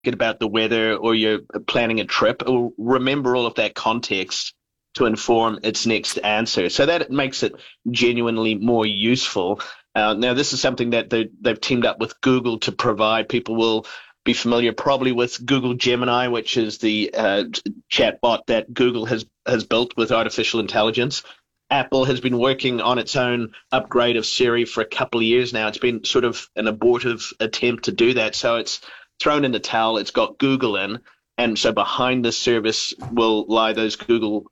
thinking about the weather or you're planning a trip, it will remember all of that context to inform its next answer. So that makes it genuinely more useful. Now, this is something that they've teamed up with Google to provide. People will be familiar probably with Google Gemini, which is the chatbot that Google has built with artificial intelligence. Apple has been working on its own upgrade of Siri for a couple of years now. It's been sort of an abortive attempt to do that. So it's thrown in the towel. It's got Google in. And so behind this service will lie those Google,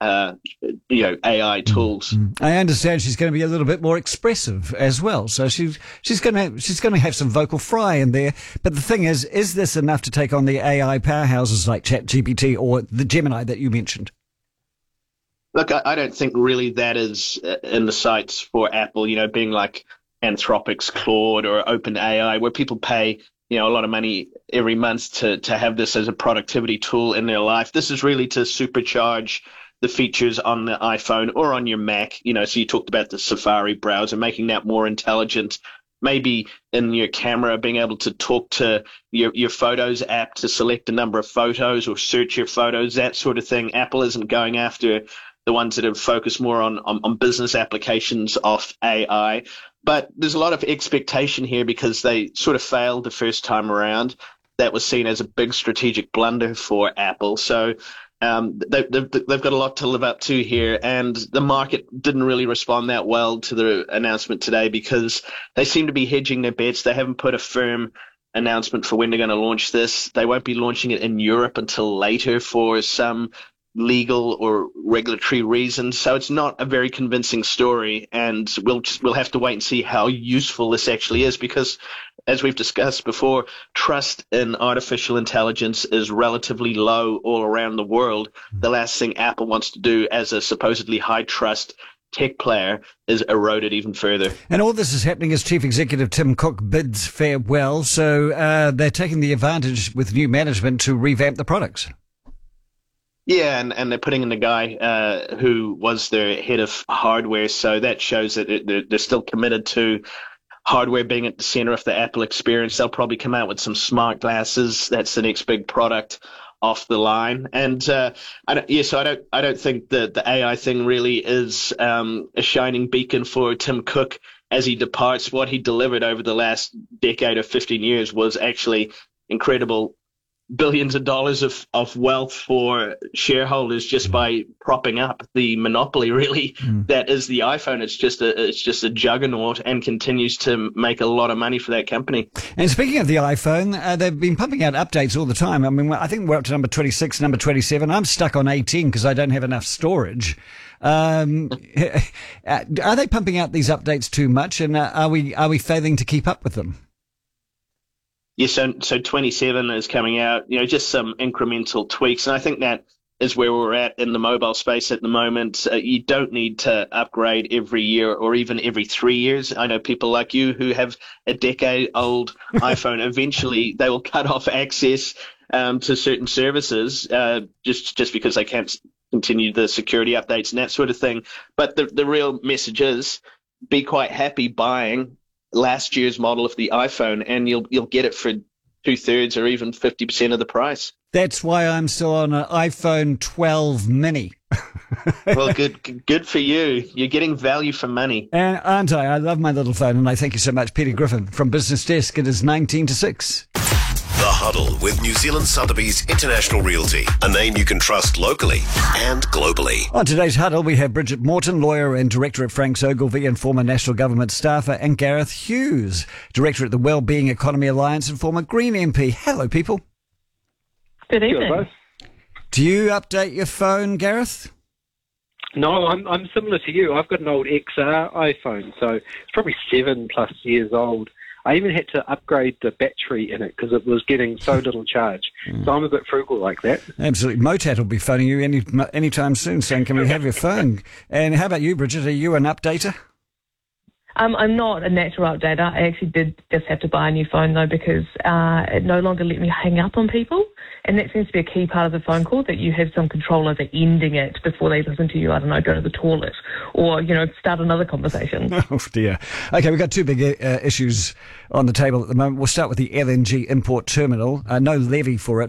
AI tools. I understand she's going to be a little bit more expressive as well. So she's going to have some vocal fry in there. But the thing is this enough to take on the AI powerhouses like ChatGPT or the Gemini that you mentioned? Look, I don't think really that is in the sights for Apple, being like Anthropic's Claude or OpenAI, where people pay a lot of money every month to have this as a productivity tool in their life. This is really to supercharge the features on the iPhone or on your Mac. So you talked about the Safari browser, making that more intelligent. Maybe in your camera, being able to talk to your Photos app to select a number of photos or search your photos, that sort of thing. Apple isn't going after the ones that have focused more on business applications of AI. But there's a lot of expectation here because they sort of failed the first time around. That was seen as a big strategic blunder for Apple. So they've got a lot to live up to here. And the market didn't really respond that well to the announcement today because they seem to be hedging their bets. They haven't put a firm announcement for when they're going to launch this. They won't be launching it in Europe until later for some legal or regulatory reasons. So it's not a very convincing story, and we'll have to wait and see how useful this actually is because, as we've discussed before, trust in artificial intelligence is relatively low all around the world. The last thing Apple wants to do as a supposedly high trust tech player is erode it even further. And all this is happening as Chief Executive Tim Cook bids farewell. So they're taking the advantage with new management to revamp the products. Yeah, and they're putting in the guy who was their head of hardware, so that shows that they're still committed to hardware being at the center of the Apple experience. They'll probably come out with some smart glasses. That's the next big product off the line. And I don't think that the AI thing really is a shining beacon for Tim Cook as he departs. What he delivered over the last decade or 15 years was actually incredible. Billions of dollars of wealth for shareholders just by propping up the monopoly, really, that is the iPhone. It's just a juggernaut and continues to make a lot of money for that company. And speaking of the iPhone, they've been pumping out updates all the time. I mean, I think we're up to number 26, number 27. I'm stuck on 18 because I don't have enough storage. Are they pumping out these updates too much, and are we failing to keep up with them? Yeah, so 27 is coming out, just some incremental tweaks. And I think that is where we're at in the mobile space at the moment. You don't need to upgrade every year or even every 3 years. I know people like you who have a decade-old iPhone. Eventually, they will cut off access to certain services just because they can't continue the security updates and that sort of thing. But the real message is be quite happy buying last year's model of the iPhone, and you'll get it for 2/3 or even 50% of the price. That's why I'm still on an iPhone 12 mini. Well, good for you. You're getting value for money. Aren't I? I love my little phone, and I thank you so much, Peter Griffin from Business Desk. It is 19 to 6. The Huddle with New Zealand Sotheby's International Realty, a name you can trust locally and globally. On today's Huddle, we have Bridget Morton, lawyer and director at Franks Ogilvy and former National Government staffer, and Gareth Hughes, director at the Wellbeing Economy Alliance and former Green MP. Hello, people. Good evening. Do you update your phone, Gareth? No, I'm similar to you. I've got an old XR iPhone, so it's probably 7+ years old. I even had to upgrade the battery in it because it was getting so little charge. So I'm a bit frugal like that. Absolutely. Motat will be phoning you anytime soon saying, can we have your phone? And how about you, Bridget? Are you an updater? I'm not a natural updater. I actually did just have to buy a new phone, though, because it no longer let me hang up on people. And that seems to be a key part of the phone call, that you have some control over ending it before they listen to you, I don't know, go to the toilet or, start another conversation. Oh, dear. Okay, we've got two big issues on the table at the moment. We'll start with the LNG import terminal. No levy for it.